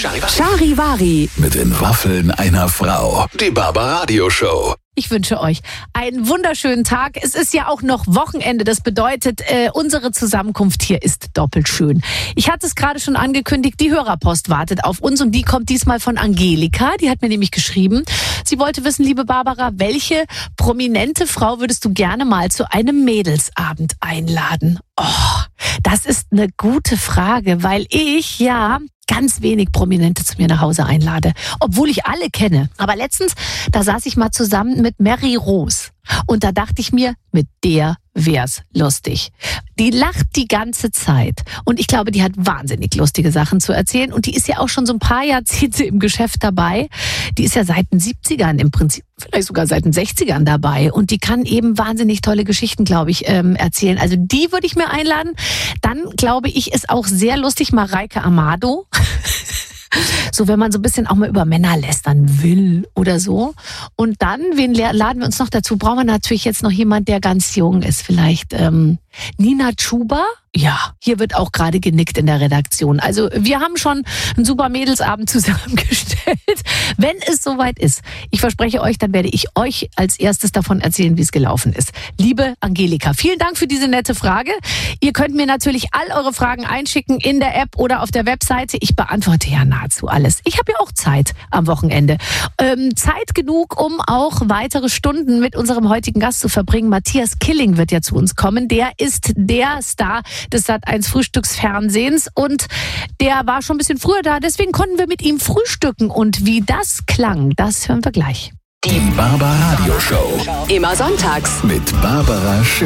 Charivari. Mit den Waffeln einer Frau. Die Barbaradio Show. Ich wünsche euch einen wunderschönen Tag. Es ist ja auch noch Wochenende. Das bedeutet, unsere Zusammenkunft hier ist doppelt schön. Ich hatte es gerade schon angekündigt, die Hörerpost wartet auf uns und die kommt diesmal von Angelika. Die hat mir nämlich geschrieben, sie wollte wissen, liebe Barbara, welche prominente Frau würdest du gerne mal zu einem Mädelsabend einladen? Oh, das ist eine gute Frage, weil ich ganz wenig Prominente zu mir nach Hause einlade, obwohl ich alle kenne. Aber letztens, da saß ich mal zusammen mit Mary Rose und da dachte ich mir, mit der wär's lustig. Die lacht die ganze Zeit und ich glaube, die hat wahnsinnig lustige Sachen zu erzählen und die ist ja auch schon so ein paar Jahrzehnte im Geschäft dabei. Die ist ja seit den 70ern im Prinzip, vielleicht sogar seit den 60ern dabei und die kann eben wahnsinnig tolle Geschichten, glaube ich, erzählen. Also die würde ich mir einladen. Dann, glaube ich, ist auch sehr lustig Mareike Amado. So, wenn man so ein bisschen auch mal über Männer lästern will oder so. Und dann, wen laden wir uns noch dazu? Brauchen wir natürlich jetzt noch jemand, der ganz jung ist. Vielleicht Nina Chuba? Ja, hier wird auch gerade genickt in der Redaktion. Also wir haben schon einen super Mädelsabend zusammengestellt. Wenn es soweit ist, ich verspreche euch, dann werde ich euch als erstes davon erzählen, wie es gelaufen ist. Liebe Angelika, vielen Dank für diese nette Frage. Ihr könnt mir natürlich all eure Fragen einschicken in der App oder auf der Webseite. Ich beantworte ja nahezu alles. Ich habe ja auch Zeit am Wochenende. Zeit genug, um auch weitere Stunden mit unserem heutigen Gast zu verbringen. Matthias Killing wird ja zu uns kommen. Der ist der Star des Sat.1 Frühstücksfernsehens und der war schon ein bisschen früher da, deswegen konnten wir mit ihm frühstücken und wie das klang, das hören wir gleich. Die Barbaradio Show. Immer sonntags Mit Barbara